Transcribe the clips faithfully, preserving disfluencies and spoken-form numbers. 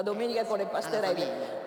domenica con le passerelle.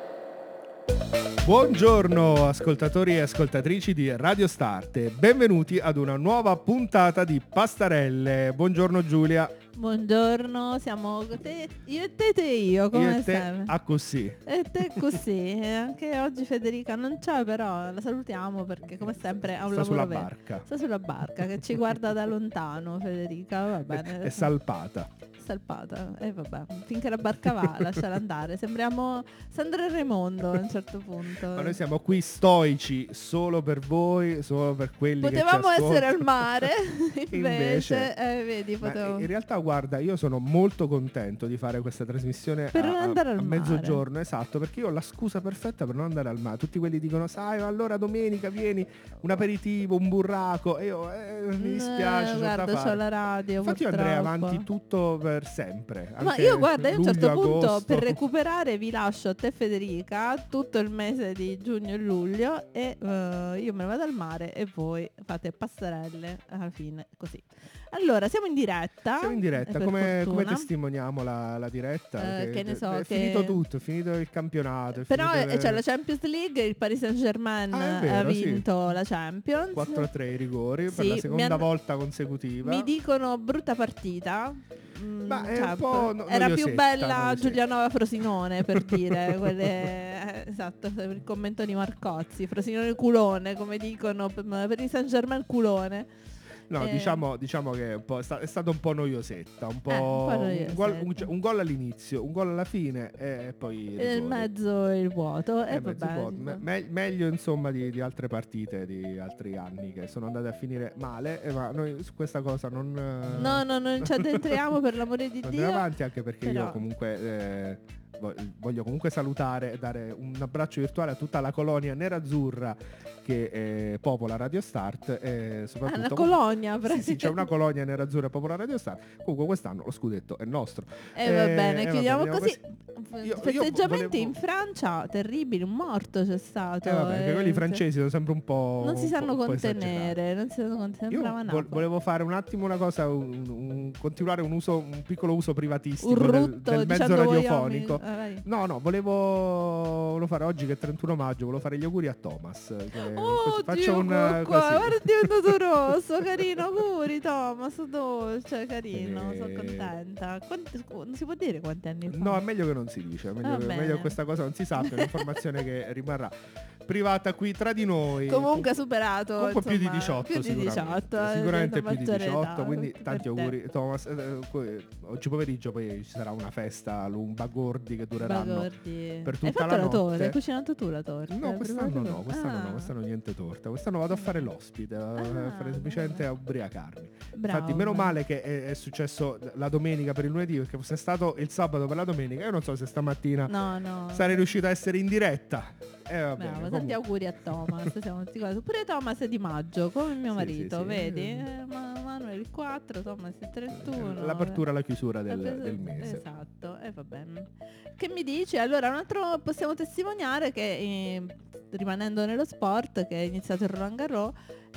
Buongiorno ascoltatori e ascoltatrici di Radio Start e benvenuti ad una nuova puntata di Pastarelle. Buongiorno Giulia. Buongiorno, siamo te, io e te e te io, come io e te sempre. a così. E te così, e anche oggi Federica non c'è, però la salutiamo perché come sempre ha un Sta lavoro sulla vero. barca. Sta sulla barca che ci guarda da lontano, Federica, va bene. È, è salpata. Salpata, e eh, vabbè, finché la barca va, lasciala andare. Sembriamo Sandro e Raimondo a un certo punto. Ma noi siamo qui stoici solo per voi, solo per quelli Potevamo che ci essere al mare, invece, invece eh, vedi, ma potevo... in realtà guarda, io sono molto contento di fare questa trasmissione per a, non andare al a mare. mezzogiorno, esatto, perché io ho la scusa perfetta per non andare al mare. Tutti quelli dicono, sai, allora domenica vieni, un aperitivo, un burraco, e io eh, mi dispiace, eh, c'ho guarda, da c'ho fare. la radio. Infatti io purtroppo. andrei avanti tutto per sempre. Ma anche io guarda, io a un certo luglio, punto agosto. per recuperare vi lascio a te Federica tutto il mese di giugno e luglio e uh, io me ne vado al mare e voi fate passerelle alla fine, così. Allora, siamo in diretta. Siamo in diretta, per come, come fortuna. testimoniamo la, la diretta? Eh, che ne so, è che- finito tutto, è finito il campionato. È Però finito eh, c'è la Champions League, il Paris Saint Germain Ah, è vero, ha sì. vinto la Champions. quattro a tre i rigori per Sì, la mi seconda hanno- volta consecutiva. Mi dicono brutta partita. Mm, Ma è cioè, un po' no- era più noiosetta, bella noiosetta. Giulianova Frosinone per dire quelle, eh, esatto, per il commento di Marcozzi, Frosinone culone, come dicono per, per il Saint Germain culone. No, Eh. diciamo, diciamo che è, un po', è, sta- è stata un po' noiosetta, un po', Eh, un po' un, noiosetta. gol, un, cioè, un gol all'inizio, un gol alla fine e poi E nel rigori. mezzo il vuoto. Eh, E mezzo vabbè, vuoto. Me- me- meglio insomma di, di altre partite di altri anni che sono andate a finire male, eh, ma noi su questa cosa non eh, no, no, non ci addentriamo per l'amore di andiamo Dio. avanti, anche perché però- io comunque eh, vo- voglio comunque salutare e dare un abbraccio virtuale a tutta la colonia nerazzurra che eh, popola Radio Start e Ah, soprattutto una colonia, sì, sì, c'è una colonia nerazzurra che popola Radio Start. Comunque quest'anno lo scudetto è nostro. E va Eh, bene, eh, va chiudiamo bene, così. Io- io Festeggiamenti volevo- in Francia, terribili, un morto c'è stato. Eh, vabbè, perché eh, quelli sì. francesi sono sempre un po'. Non si un po'- sanno un po' esagerati. contenere, non si sanno contenere. Io Sembrava vo- Napoli. volevo fare un attimo una cosa, un, un- continuare un uso, un piccolo uso privatistico un del, rutto del mezzo dicendo radiofonico. vogliamo- eh, vai. No, no, volevo, volevo fare oggi che è trentuno maggio, volevo fare gli auguri a Thomas. Che Oh, faccio Dio, un qua, eh, qua, così. guarda, è diventato rosso, carino, auguri Thomas, dolce, carino, Eh, sono contenta. Quanti, scu- non si può dire quanti anni fa? No, è meglio che non si dice, è meglio, Va che, bene. meglio che questa cosa non si sappia, è un'informazione che rimarrà privata qui tra di noi. Comunque ha superato Comunque più di insomma, diciotto, più di sicuramente, diciotto, eh, sicuramente diventa più di maggiore diciotto, età, quindi per tanti te. auguri Thomas. Eh, eh, que- oggi pomeriggio poi ci sarà una festa lunga gordi che dureranno Bagordi. per Hai tutta fatto la la notte. torta? Hai cucinato tu la torta? No, Hai quest'anno preparato no, tu? quest'anno Ah. no, quest'anno niente torta. Quest'anno vado a fare l'ospite, a Ah, fare semplicemente a ubriacarmi. Bravo, Infatti, meno bravo. male che è, è successo la domenica per il lunedì, perché fosse stato il sabato per la domenica, io non so se stamattina No, no. sarei riuscito a essere in diretta. Eh, va bene, Bravo, comunque. tanti auguri a Thomas, siamo tutti quasi. Pure Thomas è di maggio, come mio Sì, marito, sì, sì. vedi? Eh, Ma- Manuel il quattro, Thomas il trentuno. L'apertura e la chiusura del, Eh, del mese. Esatto, e va bene. Che mi dici? Allora, un altro possiamo testimoniare che eh, rimanendo nello sport, che è iniziato il Roland Garros,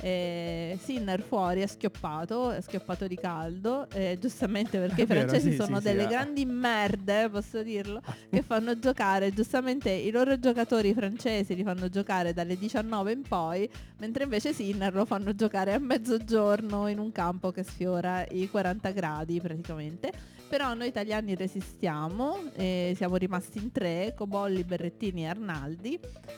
eh, Sinner fuori è schioppato, è schioppato di caldo, eh, giustamente perché È i vero, francesi sì, sono sì, delle sì, ah. grandi merde, posso dirlo, che fanno giocare giustamente i loro giocatori francesi, li fanno giocare dalle diciannove in poi, mentre invece Sinner lo fanno giocare a mezzogiorno in un campo che sfiora i quaranta gradi praticamente. Però noi italiani resistiamo, e siamo rimasti in tre, Cobolli, Berrettini e Arnaldi,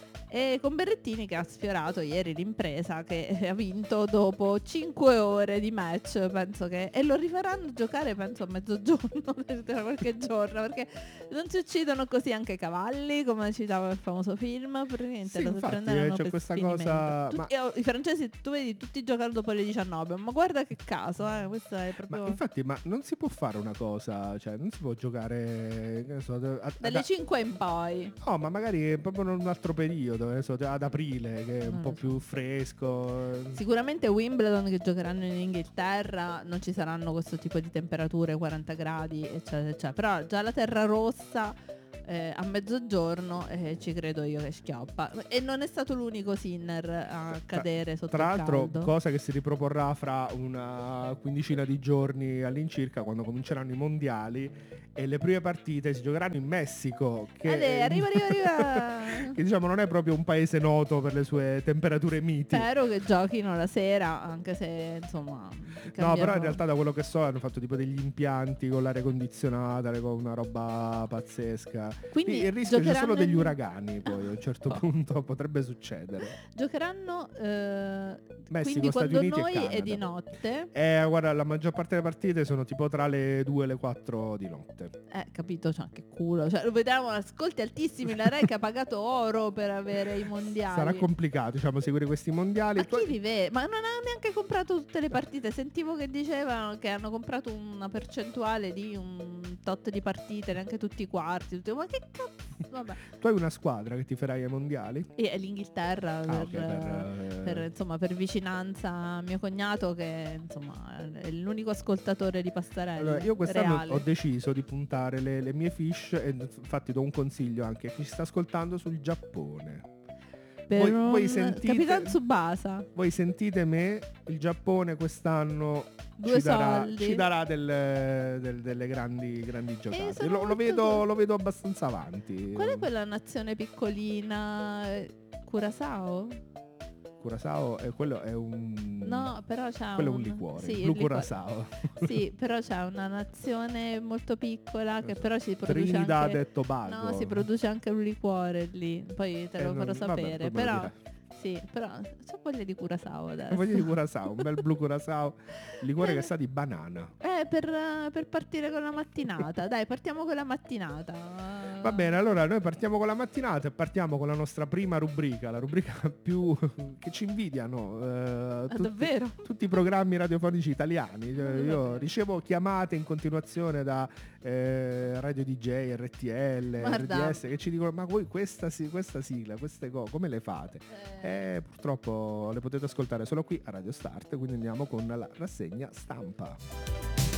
e con Berrettini che ha sfiorato ieri l'impresa, che ha vinto dopo cinque ore di match, penso che, e lo rifaranno giocare penso a mezzogiorno tra qualche giorno, perché non ci uccidono così anche i cavalli, come citava il famoso film, praticamente Sì, lo infatti, prenderanno c'è per questa sfinimento. cosa- Tutti- ma- eh, i francesi, tu vedi, tutti giocano dopo le diciannove, ma guarda che caso, eh, questo è proprio... Ma infatti, ma non si può fare una cosa, cioè non si può giocare, che ne so, a- a- dalle ad- cinque in poi. no, ma magari proprio in un altro periodo, che ne so, ad aprile, che è un Non po' lo so. più fresco. Sicuramente Wimbledon, che giocheranno in Inghilterra, non ci saranno questo tipo di temperature, quaranta gradi eccetera eccetera, però già la terra rossa eh, a mezzogiorno eh, ci credo io che schioppa. E non è stato l'unico Sinner a cadere sotto Tra il l'altro, caldo. cosa che si riproporrà fra una quindicina di giorni all'incirca, quando cominceranno i mondiali e le prime partite si giocheranno in Messico, che, Ale, arriva, arriva, arriva. che diciamo non è proprio un paese noto per le sue temperature miti. Spero che giochino la sera, anche se insomma No, cambiano- però in realtà da quello che so hanno fatto tipo degli impianti con l'aria condizionata, con una roba pazzesca. Quindi il rischio ci sono giocheranno degli in- uragani, poi a un certo Oh. punto potrebbe succedere. Giocheranno eh, Messico, quindi Stati quando Uniti e noi è Canada. di notte. Eh, guarda, la maggior parte delle partite sono tipo tra le due e le quattro di notte. Eh, capito, cioè, che culo. Cioè, lo vediamo, ascolti altissimi, la Rai che ha pagato oro per avere i mondiali. Sarà complicato, diciamo, seguire questi mondiali. Ma Tu- chi vive? Ma non ha neanche comprato tutte le partite. Sentivo che dicevano che hanno comprato una percentuale di un tot di partite, neanche tutti i quarti. tutti- Ma che cazzo? Vabbè. tu hai una squadra che ti farai ai mondiali? E è l'Inghilterra per, Ah, ok, per, eh, per, insomma, per vicinanza a mio cognato, che insomma è l'unico ascoltatore di Pastarelli. Allora, io quest'anno reale. ho deciso di puntare le, le mie fish e infatti do un consiglio anche a chi ci sta ascoltando sul Giappone. Per voi- un voi sentite- Capitan Tsubasa. Voi sentite me, il Giappone quest'anno Due ci darà, soldi. ci darà del- del- delle grandi, grandi giocate. sono Lo, lo molto vedo, cu- lo vedo abbastanza avanti. Qual è quella nazione piccolina? Eh, Curaçao? Curaçao, eh, quello è un... No, però c'è quello è un, un liquore, Sì, il il Blu liquore. Curaçao. Sì, però c'è una nazione molto piccola che però si produce Trinidad anche e Tobago. No, si produce anche un liquore lì. Poi te Eh, lo non- farò vabbè, sapere. poi me lo Però dirai. sì, però c'ho voglia di Curaçao adesso. Voglio di Curaçao, un bel Blu Curaçao, liquore Eh. che sa di banana. Eh, per, per partire con la mattinata. Dai, partiamo con la mattinata. Va bene, allora noi partiamo con la mattinata e partiamo con la nostra prima rubrica, la rubrica più che ci invidiano eh, Ah, tutti, davvero? tutti i programmi radiofonici italiani. Cioè, Ah, io vabbè. ricevo chiamate in continuazione da eh, Radio D J, R T L, Guarda. R D S che ci dicono ma voi questa, si- questa sigla, queste cose, come le fate? Eh, Eh, purtroppo le potete ascoltare solo qui a Radio Start, quindi andiamo con la rassegna stampa.